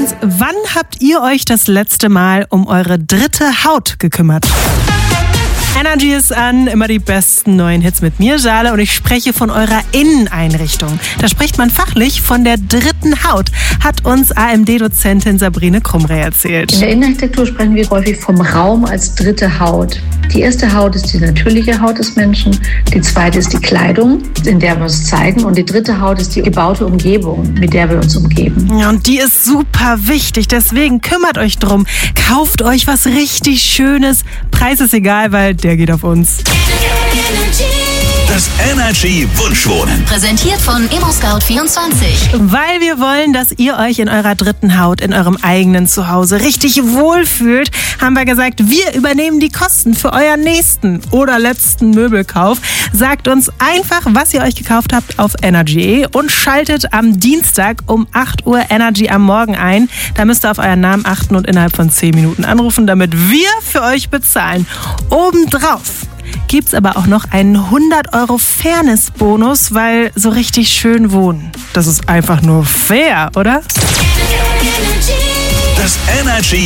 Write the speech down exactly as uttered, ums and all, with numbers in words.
uns, wann habt ihr euch das letzte Mal um eure dritte Haut gekümmert? Energy ist an, immer die besten neuen Hits mit mir, Jale, und ich spreche von eurer Inneneinrichtung. Da spricht man fachlich von der dritten Haut, hat uns A M D-Dozentin Sabrine Krumreh erzählt. In der Innenarchitektur sprechen wir häufig vom Raum als dritte Haut. Die erste Haut ist die natürliche Haut des Menschen, die zweite ist die Kleidung, in der wir uns zeigen, und die dritte Haut ist die gebaute Umgebung, mit der wir uns umgeben. Ja, und die ist super wichtig, deswegen kümmert euch drum. Kauft euch was richtig Schönes. Preis ist egal, weil der geht auf uns. Das Energy Wunschwohnen. Präsentiert von ImmoScout vierundzwanzig. Weil wir wollen, dass ihr euch in eurer dritten Haut, in eurem eigenen Zuhause richtig wohlfühlt, haben wir gesagt, wir übernehmen die Kosten für euren nächsten oder letzten Möbelkauf. Sagt uns einfach, was ihr euch gekauft habt auf Energy und schaltet am Dienstag um acht Uhr Energy am Morgen ein. Da müsst ihr auf euren Namen achten und innerhalb von zehn Minuten anrufen, damit wir für euch bezahlen. Obendrauf gibt's aber auch noch einen hundert Euro Fairness-Bonus, weil so richtig schön wohnen, das ist einfach nur fair, oder? Das Energy